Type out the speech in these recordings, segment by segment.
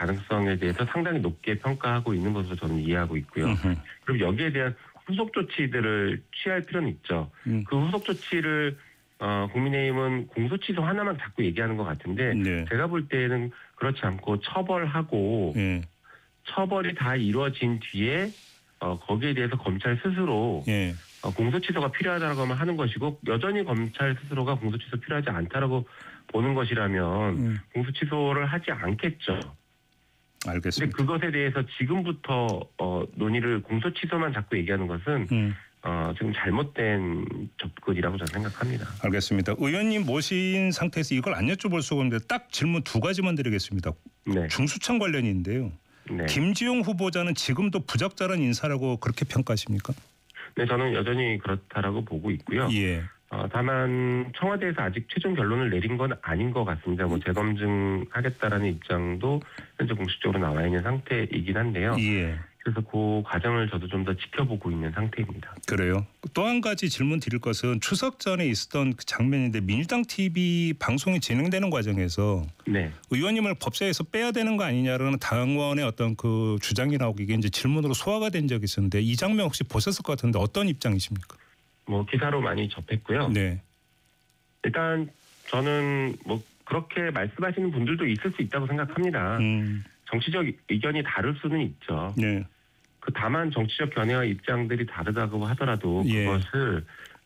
가능성에 대해서 상당히 높게 평가하고 있는 것으로 저는 이해하고 있고요. 그리고 여기에 대한 후속 조치들을 취할 필요는 있죠. 그 후속 조치를 국민의힘은 공소취소 하나만 자꾸 얘기하는 것 같은데 네. 제가 볼 때는 그렇지 않고 처벌하고 예. 처벌이 다 이루어진 뒤에 거기에 대해서 검찰 스스로 예. 공소취소가 필요하다고 하는 것이고 여전히 검찰 스스로가 공소취소 필요하지 않다라고 보는 것이라면 공소취소를 하지 않겠죠. 알겠습니다. 근데 그것에 대해서 지금부터 논의를 공소취소만 자꾸 얘기하는 것은 지금 잘못된 접근이라고 저는 생각합니다. 알겠습니다. 의원님 모신 상태에서 이걸 안 여쭤볼 수가 없는데 딱 질문 두 가지만 드리겠습니다. 네. 중수청 관련인데요. 네. 김지용 후보자는 지금도 부적절한 인사라고 그렇게 평가하십니까? 네, 저는 여전히 그렇다라고 보고 있고요. 예. 다만 청와대에서 아직 최종 결론을 내린 건 아닌 것 같습니다. 뭐 재검증하겠다라는 입장도 현재 공식적으로 나와 있는 상태이긴 한데요. 예. 그래서 그 과정을 저도 좀 더 지켜보고 있는 상태입니다. 그래요. 또 한 가지 질문 드릴 것은 추석 전에 있었던 그 장면인데 민주당 TV 방송이 진행되는 과정에서 네. 의원님을 법사위에서 빼야 되는 거 아니냐라는 당원의 어떤 그 주장이 나오고 이게 이제 질문으로 소화가 된 적이 있었는데 이 장면 혹시 보셨을 것 같은데 어떤 입장이십니까? 뭐 기사로 많이 접했고요. 네. 일단 저는 뭐 그렇게 말씀하시는 분들도 있을 수 있다고 생각합니다. 정치적 의견이 다를 수는 있죠. 네. 다만 정치적 견해와 입장들이 다르다고 하더라도 예. 그것을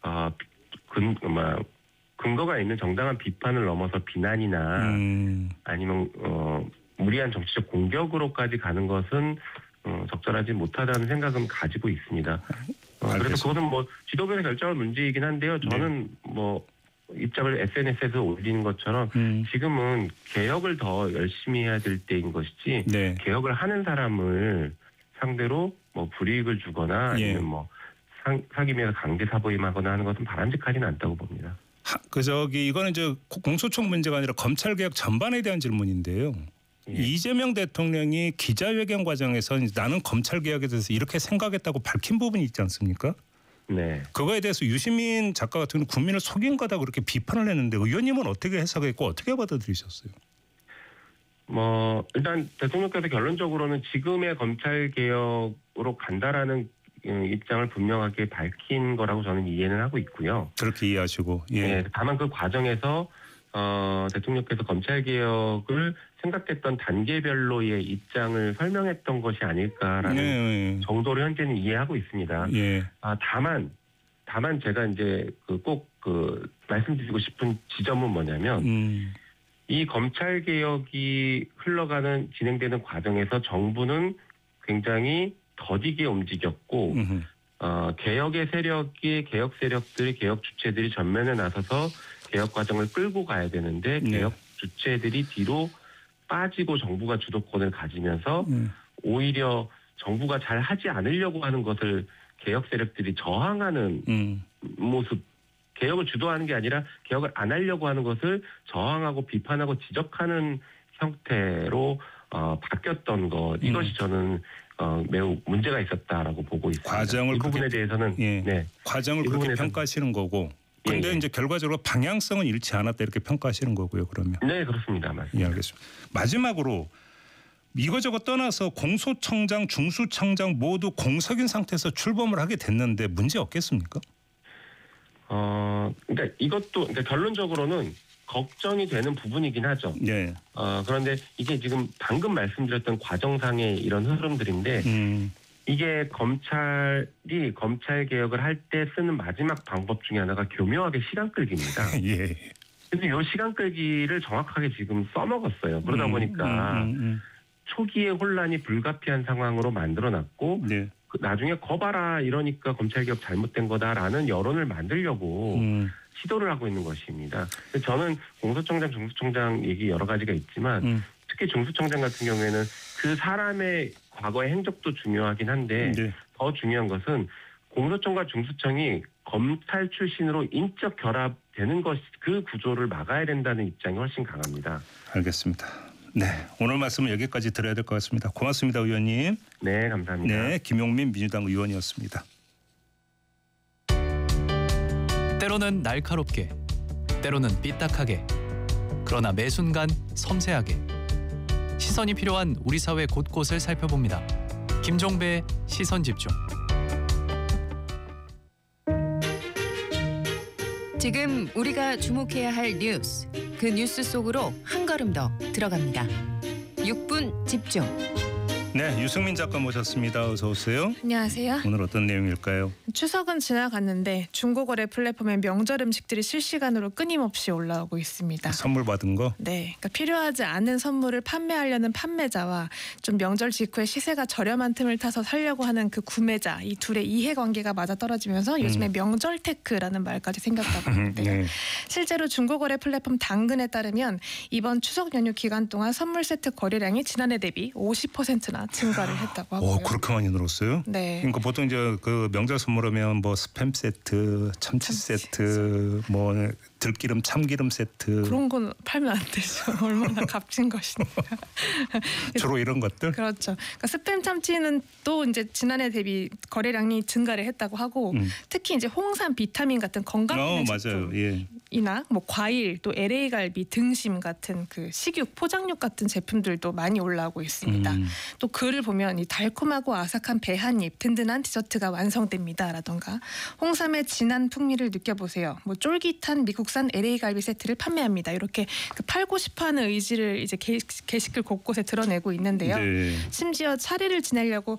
근거가 있는 정당한 비판을 넘어서 비난이나 아니면 무리한 정치적 공격으로까지 가는 것은 적절하지 못하다는 생각은 가지고 있습니다. 그래서 그것은 뭐 지도부의 결정할 문제이긴 한데요. 저는 뭐 입장을 SNS에서 올리는 것처럼 지금은 개혁을 더 열심히 해야 될 때인 것이지 네. 개혁을 개혁을 하는 사람을 상대로 뭐 불이익을 주거나 아니면 뭐 사기면서 강제 사보임하거나 하는 것은 바람직하지는 않다고 봅니다. 이거는 이제 공소청 문제가 아니라 검찰 개혁 전반에 대한 질문인데요. 예. 이재명 대통령이 기자회견 과정에서 나는 검찰 개혁에 대해서 이렇게 생각했다고 밝힌 부분이 있지 않습니까? 네. 그거에 대해서 유시민 작가 같은 경우는 국민을 속인 거다 그렇게 비판을 했는데 의원님은 어떻게 해석했고 어떻게 받아들이셨어요? 뭐 일단 대통령께서 결론적으로는 지금의 검찰 개혁으로 간다라는 입장을 분명하게 밝힌 거라고 저는 이해는 하고 있고요. 그렇게 이해하시고. 예. 네, 다만 그 과정에서 대통령께서 검찰 개혁을 생각했던 단계별로의 입장을 설명했던 것이 아닐까라는 정도로 현재는 이해하고 있습니다. 예. 다만 제가 이제 꼭 말씀드리고 싶은 지점은 뭐냐면 이 검찰 개혁이 진행되는 과정에서 정부는 굉장히 더디게 움직였고 개혁의 개혁 세력들이 개혁 주체들이 전면에 나서서 개혁 과정을 끌고 가야 되는데 개혁 주체들이 뒤로 빠지고 정부가 주도권을 가지면서 오히려 정부가 잘 하지 않으려고 하는 것을 개혁 세력들이 저항하는 모습, 개혁을 주도하는 게 아니라 개혁을 안 하려고 하는 것을 저항하고 비판하고 지적하는 형태로 바뀌었던 것, 이것이 저는 매우 문제가 있었다라고 보고 있습니다. 과정을 이 부분에 대해서는 과정을 그렇게 평가하시는 거고. 그런데 이제 결과적으로 방향성은 잃지 않았다 이렇게 평가하시는 거고요. 그러면. 네, 그렇습니다. 맞습니다. 예, 알겠습니다. 마지막으로 이거저거 떠나서 공소청장, 중수청장 모두 공석인 상태에서 출범을 하게 됐는데 문제 없겠습니까? 그러니까 이것도 결론적으로는 걱정이 되는 부분이긴 하죠. 네. 그런데 이게 지금 방금 말씀드렸던 과정상의 이런 흐름들인데 이게 검찰이 검찰 개혁을 할 때 쓰는 마지막 방법 중에 하나가 교묘하게 시간 끌기입니다. 예. 근데 이 시간 끌기를 정확하게 지금 써먹었어요. 그러다 보니까 초기에 혼란이 불가피한 상황으로 만들어놨고 네. 나중에 거봐라 이러니까 검찰개혁 잘못된 거다라는 여론을 만들려고 시도를 하고 있는 것입니다. 저는 공소청장, 중수청장 얘기 여러 가지가 있지만 특히 중수청장 같은 경우에는 그 사람의 과거의 행적도 중요하긴 한데 더 중요한 것은 공소청과 중수청이 검찰 출신으로 인적 결합되는 것, 그 구조를 막아야 된다는 입장이 훨씬 강합니다. 알겠습니다. 네, 오늘 말씀은 여기까지 드려야 될 것 같습니다. 고맙습니다, 의원님. 네, 감사합니다. 네, 김용민 민주당 의원이었습니다. 때로는 날카롭게, 때로는 삐딱하게, 그러나 매 순간 섬세하게 시선이 필요한 우리 사회 곳곳을 살펴봅니다. 김종배의 시선집중. 지금 우리가 주목해야 할 뉴스, 그 뉴스 속으로 한 걸음 더 들어갑니다. 6분 집중. 네, 유승민 작가 모셨습니다. 어서 오세요. 안녕하세요. 오늘 어떤 내용일까요? 추석은 지나갔는데 중고거래 플랫폼에 명절 음식들이 실시간으로 끊임없이 올라오고 있습니다. 선물 받은 거? 네, 그러니까 필요하지 않은 선물을 판매하려는 판매자와 좀 명절 직후에 시세가 저렴한 틈을 타서 사려고 하는 그 구매자, 이 둘의 이해관계가 맞아떨어지면서 요즘에 명절 테크라는 말까지 생겼다고 하는데요. 네. 실제로 중고거래 플랫폼 당근에 따르면 이번 추석 연휴 기간 동안 선물 세트 거래량이 지난해 대비 50%나 증가를 했다고 하고요. 그렇게 많이 늘었어요? 네. 그러니까 보통 이제 그 명절 선물하면 뭐 스팸 세트, 참치 세트, 뭐 들기름, 참기름 세트. 그런 건 팔면 안 되죠. 얼마나 값진 것이니까. 주로 이런 것들? 그렇죠. 그러니까 스팸 참치는 또 이제 지난해 대비 거래량이 증가를 했다고 하고 특히 이제 홍삼 비타민 같은 건강 맞아요. 예. 이나 뭐 과일 또 LA 갈비 등심 같은 그 식육 포장육 같은 제품들도 많이 올라오고 있습니다. 또 글을 보면 이 달콤하고 아삭한 배 한 입 든든한 디저트가 완성됩니다라던가 홍삼의 진한 풍미를 느껴보세요. 뭐 쫄깃한 미국산 LA 갈비 세트를 판매합니다. 이렇게 그 팔고 싶어하는 의지를 이제 게시글 곳곳에 드러내고 있는데요. 네. 심지어 차례를 지내려고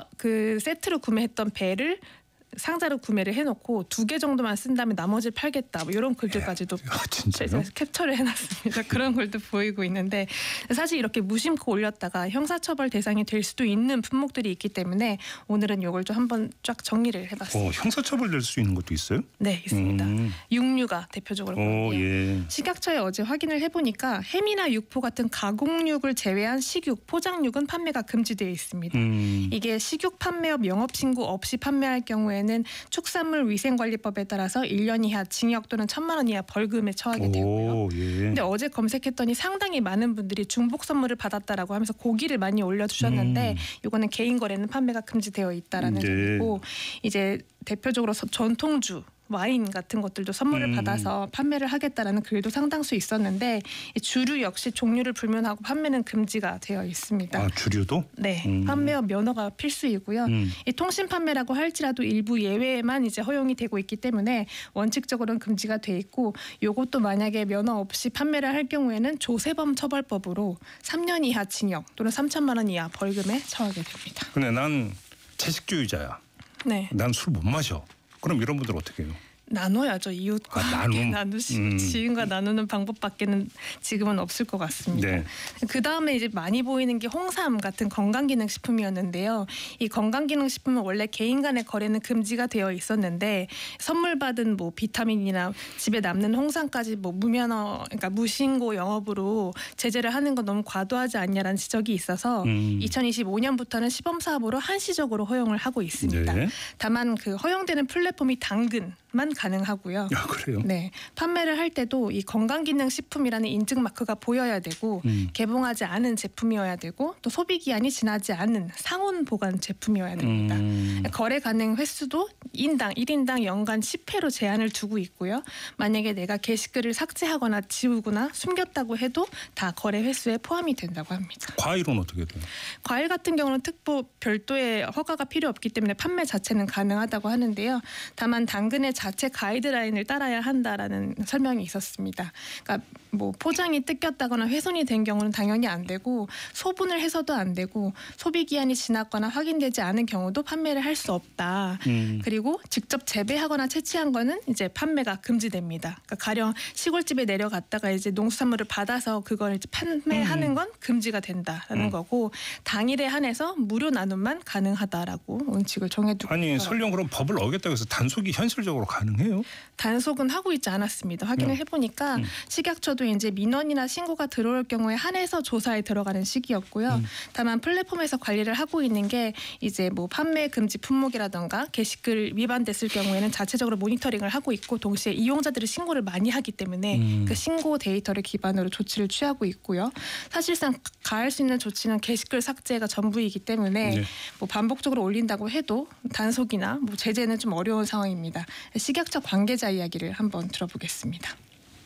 그 세트로 구매했던 배를 상자로 구매를 해놓고 2개 정도만 쓴 다음에 나머지를 팔겠다. 뭐 이런 글들까지도 진짜요? 캡처를 해놨습니다. 그런 글도 보이고 있는데 사실 이렇게 무심코 올렸다가 형사처벌 대상이 될 수도 있는 품목들이 있기 때문에 오늘은 이걸 좀 한번 쫙 정리를 해봤습니다. 형사처벌 될 수 있는 것도 있어요? 네, 있습니다. 육류가 대표적으로 그런데요. 예. 식약처에 어제 확인을 해보니까 햄이나 육포 같은 가공육을 제외한 식육, 포장육은 판매가 금지되어 있습니다. 이게 식육 판매업 영업신고 없이 판매할 경우에는 축산물 위생관리법에 따라서 1년 이하 징역 또는 1,000만 원 이하 벌금에 처하게 되고요. 예. 근데 어제 검색했더니 상당히 많은 분들이 중복 선물을 받았다라고 하면서 고기를 많이 올려주셨는데 이거는 개인 거래는 판매가 금지되어 있다라는 점이고 이제 대표적으로 전통주 와인 같은 것들도 선물을 받아서 판매를 하겠다라는 글도 상당수 있었는데 이 주류 역시 종류를 불문하고 판매는 금지가 되어 있습니다. 주류도? 네, 판매와 면허가 필수이고요. 이 통신 판매라고 할지라도 일부 예외에만 이제 허용이 되고 있기 때문에 원칙적으로는 금지가 돼 있고 요것도 만약에 면허 없이 판매를 할 경우에는 조세범 처벌법으로 3년 이하 징역 또는 3,000만 원 이하 벌금에 처하게 됩니다. 근데 난 채식주의자야. 네. 난 술 못 마셔. 그럼 이런 분들 어떻게 해요? 나눠야죠. 이웃과 함께 나누시고 지인과 나누는 방법밖에는 지금은 없을 것 같습니다. 네. 그다음에 이제 많이 보이는 게 홍삼 같은 건강기능식품이었는데요. 이 건강기능식품은 원래 개인 간의 거래는 금지가 되어 있었는데 선물 받은 뭐 비타민이나 집에 남는 홍삼까지 뭐 무면허, 그러니까 무신고 영업으로 제재를 하는 건 너무 과도하지 않냐라는 지적이 있어서 2025년부터는 시범사업으로 한시적으로 허용을 하고 있습니다. 네. 다만 그 허용되는 플랫폼이 당근만 가능하고요. 그래요? 네, 판매를 할 때도 이 건강기능식품이라는 인증 마크가 보여야 되고 개봉하지 않은 제품이어야 되고 또 소비 기한이 지나지 않은 상온 보관 제품이어야 됩니다. 거래 가능 횟수도 인당 1인당 연간 10회로 제한을 두고 있고요. 만약에 내가 게시글을 삭제하거나 지우거나 숨겼다고 해도 다 거래 횟수에 포함이 된다고 합니다. 과일은 어떻게 돼요? 과일 같은 경우는 특보 별도의 허가가 필요 없기 때문에 판매 자체는 가능하다고 하는데요. 다만 당근의 자체 가이드라인을 따라야 한다라는 설명이 있었습니다. 그러니까 뭐 포장이 뜯겼다거나 훼손이 된 경우는 당연히 안 되고 소분을 해서도 안 되고 소비 기한이 지났거나 확인되지 않은 경우도 판매를 할 수 없다. 그리고 직접 재배하거나 채취한 거는 이제 판매가 금지됩니다. 그러니까 가령 시골집에 내려갔다가 이제 농수산물을 받아서 그걸 이제 판매하는 건 금지가 된다라는 거고 당일에 한해서 무료 나눔만 가능하다라고 원칙을 정해두고 아니 설령 그럼 법을 어겼다고 해서 단속이 현실적으로 가능해요? 단속은 하고 있지 않았습니다. 확인을 해보니까 식약처도 이제 민원이나 신고가 들어올 경우에 한해서 조사에 들어가는 시기였고요. 다만 플랫폼에서 관리를 하고 있는 게 이제 뭐 판매 금지 품목이라던가 게시글 위반됐을 경우에는 자체적으로 모니터링을 하고 있고 동시에 이용자들이 신고를 많이 하기 때문에 그 신고 데이터를 기반으로 조치를 취하고 있고요. 사실상 가할 수 있는 조치는 게시글 삭제가 전부이기 때문에 뭐 반복적으로 올린다고 해도 단속이나 뭐 제재는 좀 어려운 상황입니다. 식약처 관계자 이야기를 한번 들어보겠습니다.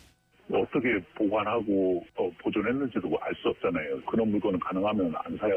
어떻게 보관하고 보존했는지도 알 수 없잖아요. 그런 물건은 가능하면 안 사야